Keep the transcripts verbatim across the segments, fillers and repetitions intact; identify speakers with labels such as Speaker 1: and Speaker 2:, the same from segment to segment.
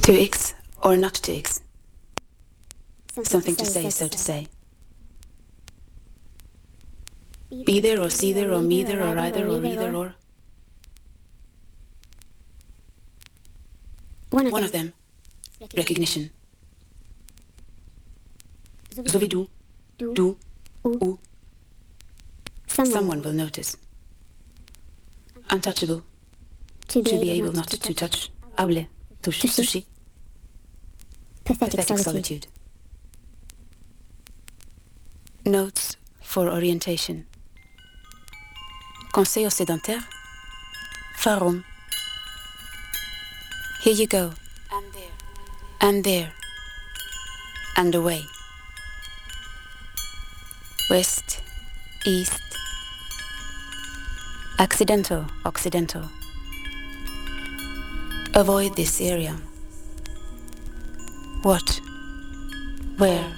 Speaker 1: To X or not to X. Something to say, so to say. Be there or see there or me there or either or either or. One of them. Recognition. Zovidu. Do. Ou. Someone will notice. Untouchable. To be able not to touch. Aule. Touche. Sushi. Pathetic solitude. Notes for orientation. Conseil aux sédentaires. Farum. Here you go. And there. And there. And away. West. East. Accidental. Occidental. Avoid this area. What? Where?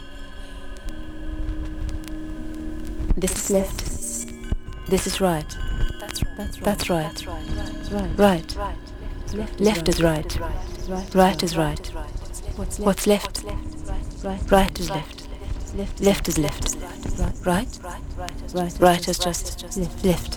Speaker 1: This is left. This is right. That's right. That's right. Right. Left is right. Right is right. What's left? Right is left. Left is left. Right? Right is just left.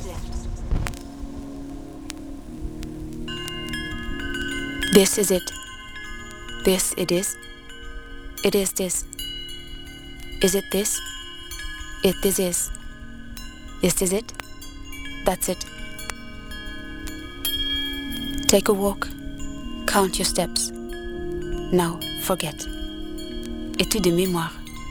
Speaker 1: This is it. This it is. It is this. Is it this? It this is. This is it. That's it. Take a walk. Count your steps. Now, forget. Étude de mémoire.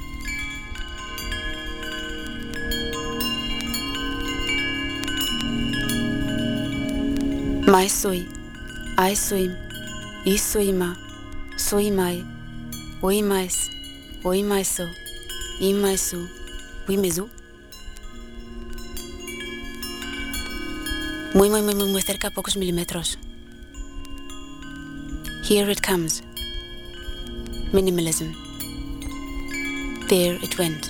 Speaker 1: Mai sui. Ai suim. I suima. Suimai. Oi mais. Oi maiso. I maisu. Oui mesu. Muy, muy, muy, muy, muy cerca, pocos milímetros. Here it comes. Minimalism. There it went.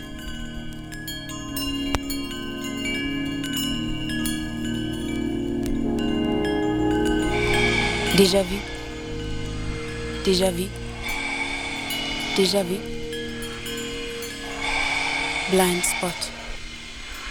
Speaker 1: Déjà vu. Déjà vu. Déjà vu. Blind spot.